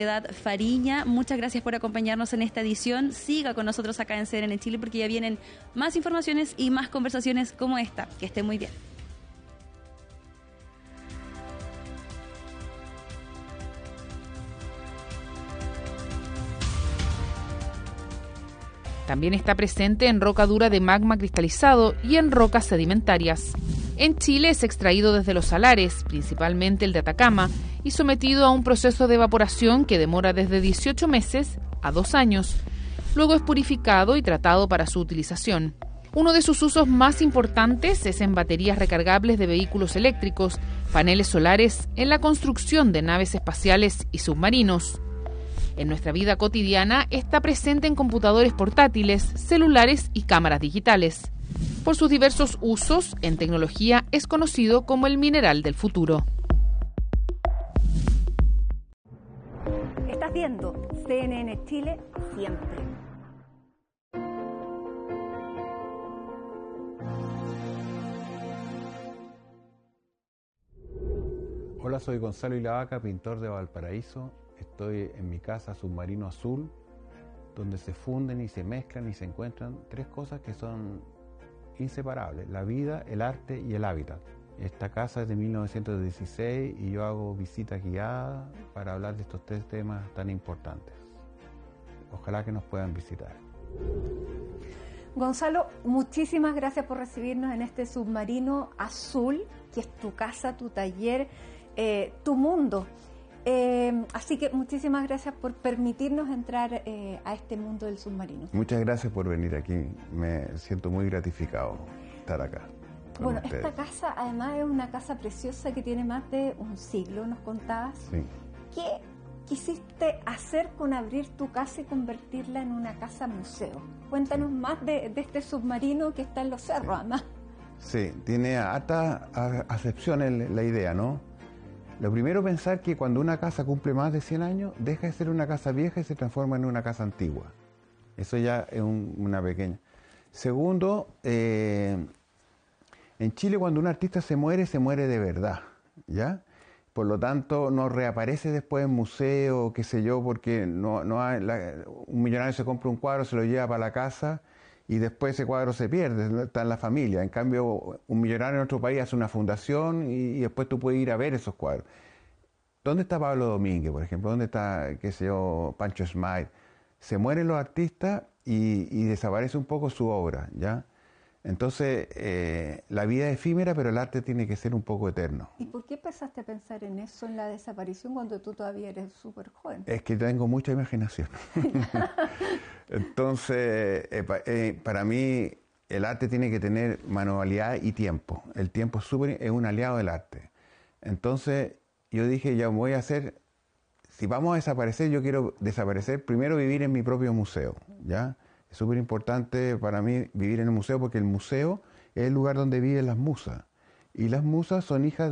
Fariña, muchas gracias por acompañarnos en esta edición. Siga con nosotros acá en CNN Chile porque ya vienen más informaciones y más conversaciones como esta. Que esté muy bien. También está presente en roca dura de magma cristalizado y en rocas sedimentarias. En Chile es extraído desde los salares, principalmente el de Atacama, y sometido a un proceso de evaporación que demora desde 18 meses a 2 años. Luego es purificado y tratado para su utilización. Uno de sus usos más importantes es en baterías recargables de vehículos eléctricos, paneles solares, en la construcción de naves espaciales y submarinos. En nuestra vida cotidiana está presente en computadores portátiles, celulares y cámaras digitales. Por sus diversos usos en tecnología es conocido como el mineral del futuro. Estás viendo CNN Chile siempre. Hola, soy Gonzalo Ilavaca, pintor de Valparaíso. Estoy en mi casa Submarino Azul, donde se funden y se mezclan y se encuentran tres cosas que son inseparables: la vida, el arte y el hábitat. Esta casa es de 1916 y yo hago visitas guiadas para hablar de estos tres temas tan importantes. Ojalá que nos puedan visitar. Gonzalo, muchísimas gracias por recibirnos en este Submarino Azul, que es tu casa, tu taller, tu mundo. Así que muchísimas gracias por permitirnos entrar a este mundo del submarino. Muchas gracias por venir aquí. Me siento muy gratificado estar acá. Bueno, esta casa además es una casa preciosa que tiene más de un siglo, nos contabas. Sí. ¿Qué quisiste hacer con abrir tu casa y convertirla en una casa museo? Cuéntanos más de este submarino que está en los cerros, además. Sí, tiene hartas acepciones la idea, ¿no? Lo primero, pensar que cuando una casa cumple más de 100 años, deja de ser una casa vieja y se transforma en una casa antigua. Eso ya es una pequeña. Segundo, en Chile cuando un artista se muere de verdad, ¿ya? Por lo tanto, no reaparece después en museo, qué sé yo, porque un millonario se compra un cuadro, se lo lleva para la casa y después ese cuadro se pierde, está en la familia. En cambio, un millonario en otro país hace una fundación y después tú puedes ir a ver esos cuadros. ¿Dónde está Pablo Domínguez, por ejemplo? ¿Dónde está, qué sé yo, Pancho Smyth? Se mueren los artistas y desaparece un poco su obra, ¿ya? Entonces, la vida es efímera, pero el arte tiene que ser un poco eterno. ¿Y por qué empezaste a pensar en eso, en la desaparición, cuando tú todavía eres súper joven? Es que tengo mucha imaginación. Entonces, para mí, el arte tiene que tener manualidad y tiempo. El tiempo es un aliado del arte. Entonces, yo dije, ya voy a hacer, si vamos a desaparecer, yo quiero desaparecer, primero vivir en mi propio museo, ¿ya? Es súper importante para mí vivir en el museo porque el museo es el lugar donde viven las musas. Y las musas son hijas